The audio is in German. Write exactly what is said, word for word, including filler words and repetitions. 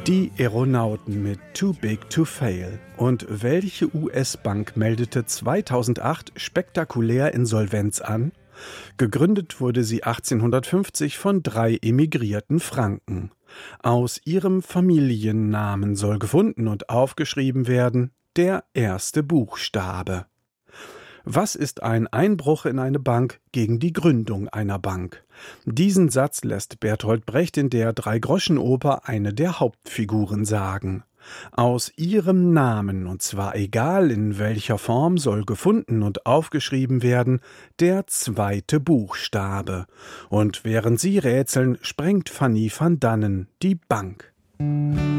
Die Aeronauten mit Too Big to Fail. Und welche U S-Bank meldete zweitausendacht spektakulär Insolvenz an? Gegründet wurde sie achtzehnhundertfünfzig von drei emigrierten Franken. Aus ihrem Familiennamen soll gefunden und aufgeschrieben werden der erste Buchstabe. Was ist ein Einbruch in eine Bank gegen die Gründung einer Bank? Diesen Satz lässt Bertolt Brecht in der Drei-Groschen-Oper eine der Hauptfiguren sagen. Aus ihrem Namen, und zwar egal in welcher Form, soll gefunden und aufgeschrieben werden der zweite Buchstabe. Und während sie rätseln, sprengt Fanny van Dannen die Bank.